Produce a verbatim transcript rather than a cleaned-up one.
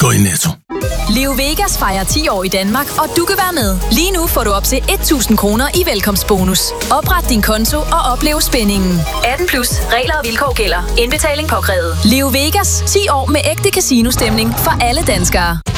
gå i Netto. Leo Vegas fejrer ti år i Danmark, og du kan være med. Lige nu får du op til tusind kroner i velkomstbonus. Opret din konto og oplev spændingen. atten plus. Regler og vilkår gælder. Indbetaling påkrævet. Leo Vegas. ti år med ægte casino-stemning for alle danskere.